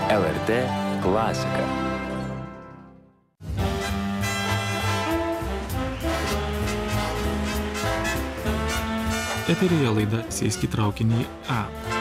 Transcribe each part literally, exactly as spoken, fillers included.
L R T klasika. Eteryje laida Sėsk į traukinį A.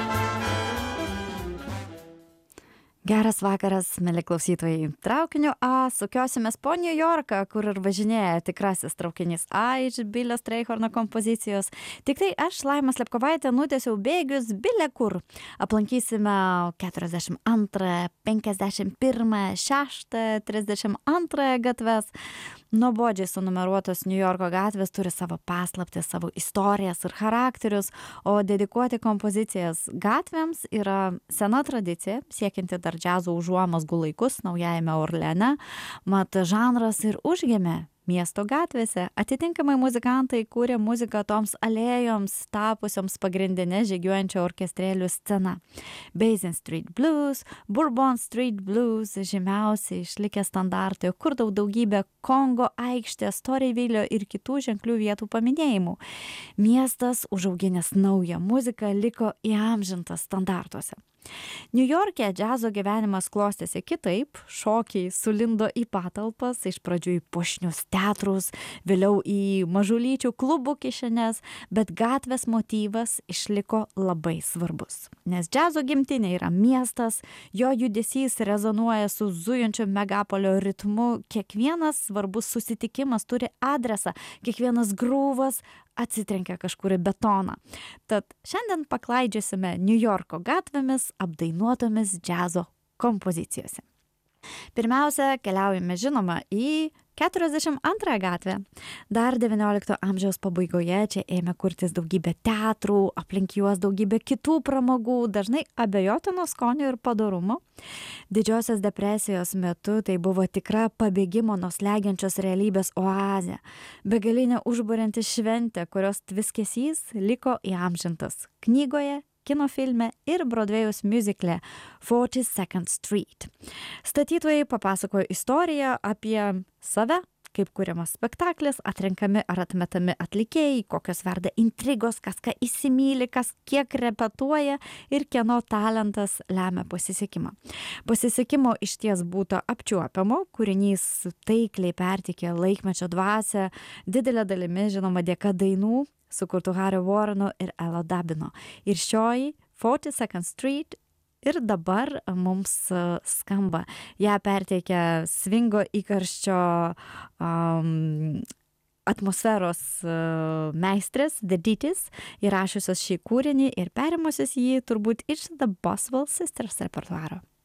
Geras vakaras, mėly klausytojai. Traukiniu A sukiosimės po New Yorką, kur ir važinėja tikrasis traukinys A iš Bilio Streichorno kompozicijos. Tik tai aš, Laima Slepkovaitė, nutiesiau bėgius bile kur. Aplankysime keturiasdešimt antrą, penkiasdešimt pirmą, šeštą, trisdešimt antrą gatves. Nuobodžiai sunumeruotos New Yorko gatvės turi savo paslaptį, savo istorijas ir charakterius, o dedikuoti kompozicijas gatvėms yra sena tradicija, siekianti dar džiazo užuomazgų laikus Naujajame Orleane, mat žanras ir užgimė miesto gatvėse. Atitinkamai muzikantai kūrė muziką toms alėjoms, tapusioms pagrindinė žygiuojančio orkestrėlių scena. Basin Street Blues, Bourbon Street Blues, žymiausiai išlikę standartai, kur daug daugybė Kongo aikštės, Storyville ir kitų ženklių vietų paminėjimų. Miestas, užauginęs naują muziką, liko įamžintas standartuose. New York'e džiazo gyvenimas klostėsi kitaip, šokiai sulindo į patalpas, iš pradžių į puošnius teatrus, vėliau į mažulyčių klubų kišenes, bet gatvės motyvas išliko labai svarbus. Nes džiazo gimtinė yra miestas, jo judesys rezonuoja su zujančiu megapolio ritmu, kiekvienas svarbus susitikimas turi adresą, kiekvienas grūvas atsitrenkia kažkur į betoną. Tad šiandien paklaidžiosime New Yorko gatvėmis apdainuotomis džiazo kompozicijose. Pirmiausia, keliaujame žinoma į keturiasdešimt antrą gatvę. Dar devyniolikto amžiaus pabaigoje čia ėmė kurtis daugybė teatrų, aplink juos daugybė kitų pramogų, dažnai abejotino skonio ir padorumo. Didžiosios depresijos metu tai buvo tikra pabėgimo nuo slegiančios realybės oazė, begalinė užburianti šventė, kurios tviskesys liko įamžintas knygoje, kino filme ir Broadway'us musicale forty-second Street. Statytojai papasakojo istoriją apie save, kaip kuriamas spektaklis, atrenkami ar atmetami atlikėjai, kokios verda intrigos, kas ką įsimyli, kas kiek repetuoja ir kieno talentas lemia pasisekimą. Pasisekimo išties būta apčiuopiamo, kūrinys taikliai perteikė laikmečio dvasią, didelė dalimi žinoma dėka dainų, sukurtų Harry Warreno ir Elo Dabino. Ir šioji forty-second Street ir dabar mums skamba. Ją perteikia svingo įkarščio um, atmosferos uh, meistrės, The Ditties, įrašiusios šį kūrinį ir perimusios jį turbūt iš The Boswell Sisters repertuaro.